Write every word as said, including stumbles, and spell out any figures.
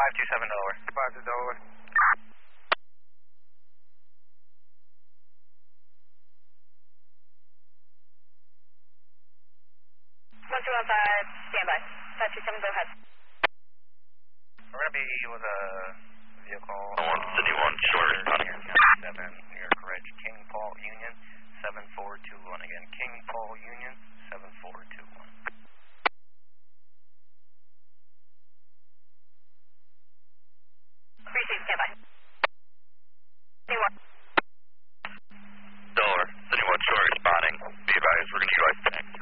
five two seven Delaware. five to Delaware. one two one five, standby. five two seven, go ahead. We're going to be with a vehicle. one, City one, short responding. seven, New York Ridge, King Paul Union, seven four two one. Again, King Paul Union, seven four two one. Receive, standby.